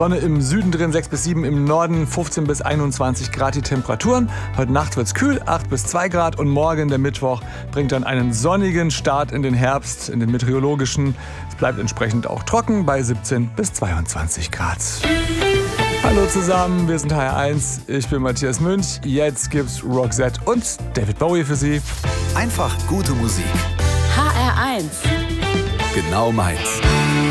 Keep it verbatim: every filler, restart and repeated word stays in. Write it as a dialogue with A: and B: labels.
A: Sonne im Süden drin, sechs bis sieben, im Norden fünfzehn bis einundzwanzig Grad die Temperaturen. Heute Nacht wird's kühl, acht bis zwei Grad und morgen, der Mittwoch, bringt dann einen sonnigen Start in den Herbst, in den meteorologischen. Es bleibt entsprechend auch trocken bei siebzehn bis zweiundzwanzig Grad. Hallo zusammen, wir sind H R eins, ich bin Matthias Münch. Jetzt gibt's Roxette und David Bowie für Sie.
B: Einfach gute Musik.
C: H R eins.
B: Genau meins.